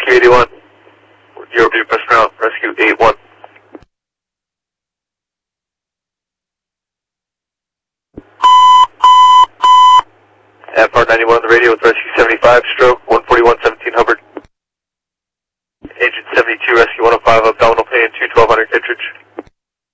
Rescue 81. You're press ground. Rescue 81. FR 91 on the radio with Rescue 75, stroke 141, 17 Hubbard. Agent 72, Rescue 105, abdominal pain, 21200 Kittredge.